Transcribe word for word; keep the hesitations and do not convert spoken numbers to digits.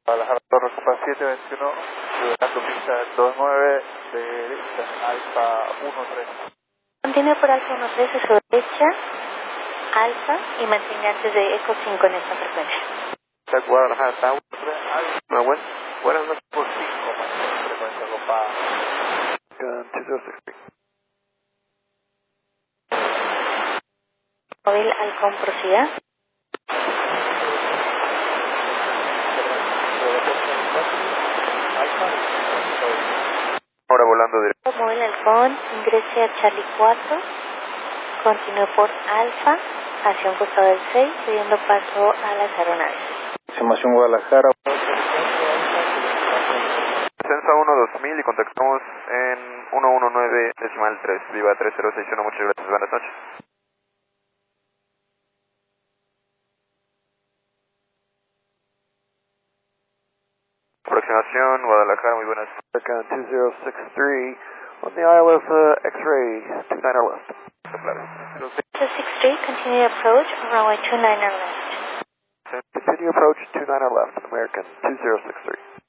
Guadalajara, Torre Copa siete veintiuno, liberando pista dos nueve, derecha, Alfa uno tres. Continúe por Alfa uno tres a su derecha, Alfa, y mantenga antes de Eco cinco en esta frecuencia. Guadalajara, Tower tres, Alfa, bueno, buenas noches por cinco, más frecuencia Copa dos cero seis tres. Móvil Halcón prosiga. Ahora volando directo. Móvil Halcón, ingrese a Charlie cuatro, continúe por Alfa, hacia un costado del seis, pidiendo paso a las aeronaves. Aproximación Guadalajara. Censa uno dos mil y contactamos en ciento diecinueve decimal tres, Viva tres cero seis uno, muchas gracias, buenas noches. Aproximación Guadalajara, muy buenas. two zero six three on the I L S uh, X-ray, two niner left. two six three, continue approach, runway two niner left. Continue approach, two niner left, American two zero six three.